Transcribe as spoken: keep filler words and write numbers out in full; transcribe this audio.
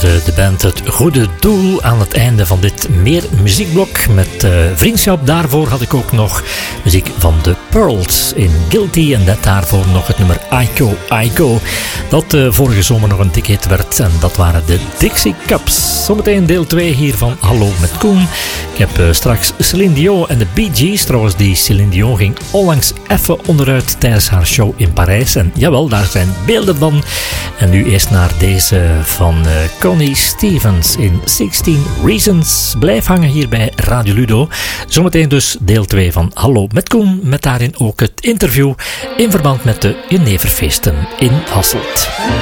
hoorde de band Het Goede Doel aan het einde van dit meer muziekblok met uh, vriendschap. Daarvoor had ik ook nog muziek van The Pearls in Guilty en net daarvoor nog het nummer I Go, I Go, dat uh, vorige zomer nog een dik hit werd en dat waren de Dixie Cups. Zometeen deel twee hier van Hallo met Koen. Ik heb uh, straks Céline Dion en de Bee Gees. Trouwens, die Céline Dion ging onlangs even onderuit tijdens haar show in Parijs en jawel, daar zijn beelden van. En nu eerst naar deze van uh, Connie Stevens in sixteen Reasons. Blijf hangen hier bij Radio Ludo. Zometeen dus deel twee van Hallo met Koen. Met daarin ook het interview in verband met de Jeneverfeesten in Hasselt.